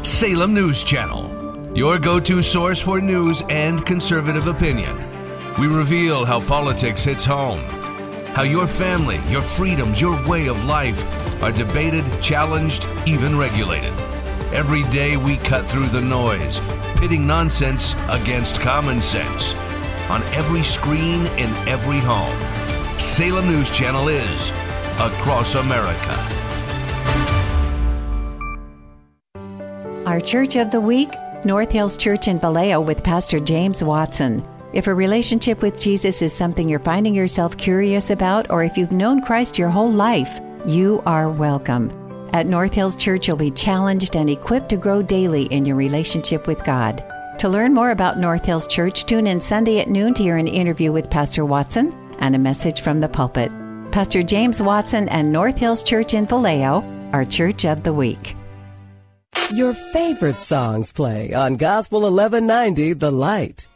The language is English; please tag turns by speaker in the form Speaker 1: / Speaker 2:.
Speaker 1: Salem News Channel, your go-to source for news and conservative opinion. We reveal how politics hits home, how your family, your freedoms, your way of life are debated, challenged, even regulated. Every day we cut through the noise, pitting nonsense against common sense. On every screen, in every home, Salem News Channel is across America.
Speaker 2: Our Church of the Week, North Hills Church in Vallejo with Pastor James Watson. If a relationship with Jesus is something you're finding yourself curious about, or if you've known Christ your whole life, you are welcome. At North Hills Church, you'll be challenged and equipped to grow daily in your relationship with God. To learn more about North Hills Church, tune in Sunday at noon to hear an interview with Pastor Watson and a message from the pulpit. Pastor James Watson and North Hills Church in Vallejo, our Church of the Week.
Speaker 3: Your favorite songs play on Gospel 1190 The Light.